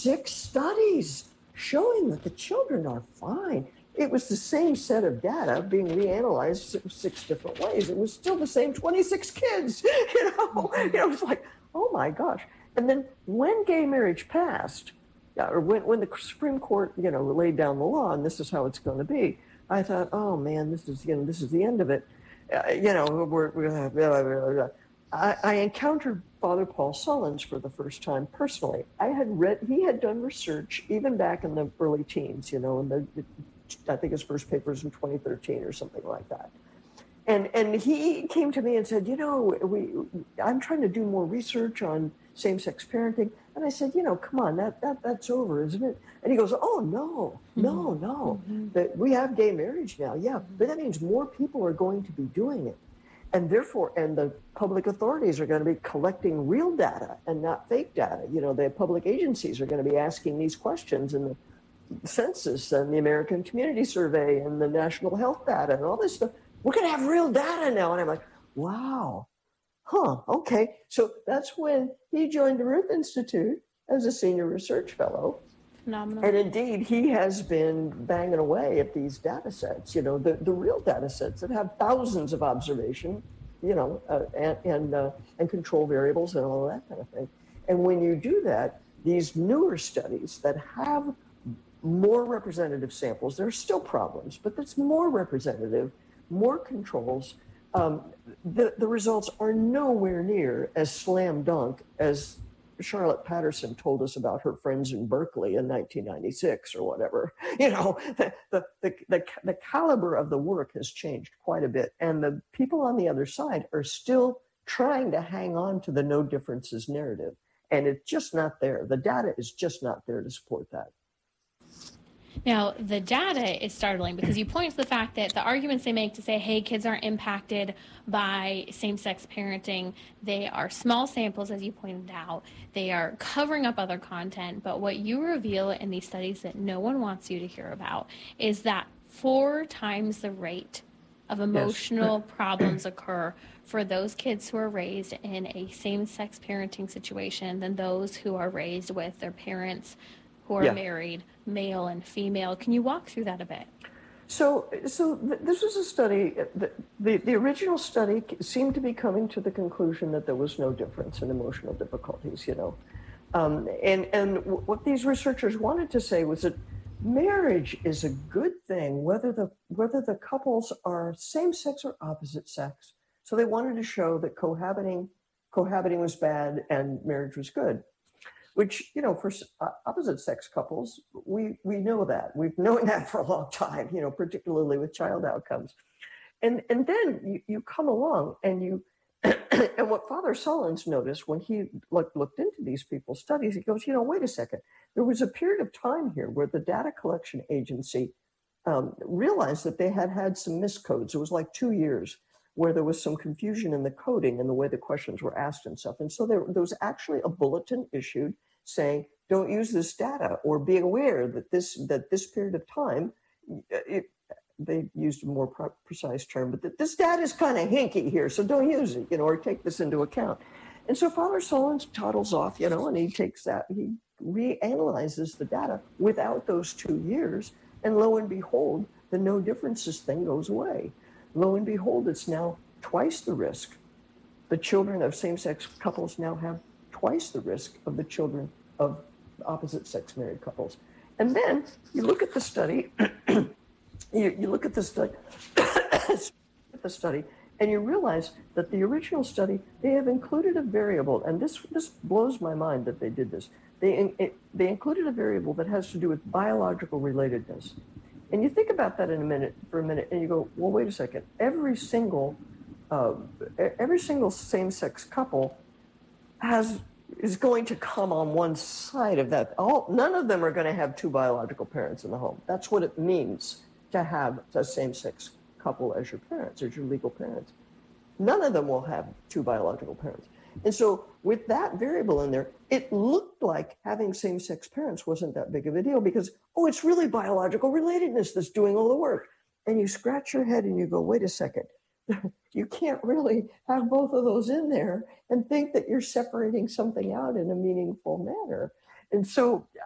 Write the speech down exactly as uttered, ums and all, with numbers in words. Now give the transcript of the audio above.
six studies showing that the children are fine. It was the same set of data being reanalyzed six different ways. It was still the same twenty-six kids. You know, you know, it was like, oh my gosh. And then when gay marriage passed, or when, when the Supreme Court, you know, laid down the law, and this is how it's going to be, I thought, oh man, this is, you know, this is the end of it. Uh, you know, we're, we're blah, blah, blah, blah. I, I encountered Father Paul Sullins for the first time personally. I had read, he had done research even back in the early teens, you know, in the, I think his first paper was in twenty thirteen or something like that. And and he came to me and said, you know, we, I'm trying to do more research on same-sex parenting. And I said, you know, come on, that, that that's over, isn't it? And he goes, oh, no, no, no. Mm-hmm. That we have gay marriage now. Yeah, but that means more people are going to be doing it. And therefore, and the public authorities are going to be collecting real data and not fake data. You know, the public agencies are going to be asking these questions in the census and the American Community Survey and the national health data and all this stuff. We're going to have real data now. And I'm like, wow, huh, okay. So that's when he joined the Ruth Institute as a senior research fellow. Phenomenal. And indeed, he has been banging away at these data sets, you know, the, the real data sets that have thousands of observation, you know, uh, and and, uh, and control variables and all that kind of thing. And when you do that, these newer studies that have more representative samples, there are still problems, but that's more representative, more controls. Um, the, the results are nowhere near as slam dunk as Charlotte Patterson told us about her friends in Berkeley in nineteen ninety-six or whatever. You know, the, the, the, the, the caliber of the work has changed quite a bit. And the people on the other side are still trying to hang on to the no differences narrative. And it's just not there. The data is just not there to support that. Now, the data is startling because you point to the fact that the arguments they make to say, hey, kids aren't impacted by same-sex parenting. They are small samples, as you pointed out. They are covering up other content. But what you reveal in these studies that no one wants you to hear about is that four times the rate of emotional yes. problems occur for those kids who are raised in a same-sex parenting situation than those who are raised with their parents who are yeah. married, male and female. Can you walk through that a bit? So, so th- this was a study, the, the, the original study seemed to be coming to the conclusion that there was no difference in emotional difficulties, you know. Um, and, and w- what these researchers wanted to say was that marriage is a good thing, whether the, whether the couples are same sex or opposite sex. So they wanted to show that cohabiting, cohabiting was bad and marriage was good. Which, you know, for opposite sex couples, we, we know that. We've known that for a long time, you know, particularly with child outcomes. And and then you, you come along and you, and what Father Sullins noticed when he looked, looked into these people's studies, he goes, you know, wait a second. There was a period of time here where the data collection agency um, realized that they had had some miscodes. It was like two years where there was some confusion in the coding and the way the questions were asked and stuff. And so there, there was actually a bulletin issued saying, don't use this data, or be aware that this that this period of time, it, they used a more pro- precise term, but that this data is kind of hinky here, so don't use it, you know, or take this into account. And so Father Sullins toddles off, you know, and he takes that, he reanalyzes the data without those two years, and lo and behold, the no differences thing goes away. Lo and behold, it's now twice the risk. The children of same-sex couples now have twice the risk of the children of opposite-sex married couples. And then you look at the study, you, you look at the study, at the study, and you realize that the original study, they have included a variable, and this this blows my mind that they did this. They it, they included a variable that has to do with biological relatedness. And you think about that in a minute, for a minute, and you go, well, wait a second. Every single, uh, every single same-sex couple has is going to come on one side of that. All none of them are going to have two biological parents in the home. That's what it means to have a same-sex couple as your parents, as your legal parents. None of them will have two biological parents. And so with that variable in there, it looked like having same-sex parents wasn't that big of a deal because, oh, it's really biological relatedness that's doing all the work. And you scratch your head and you go, wait a second. You can't really have both of those in there and think that you're separating something out in a meaningful manner. And so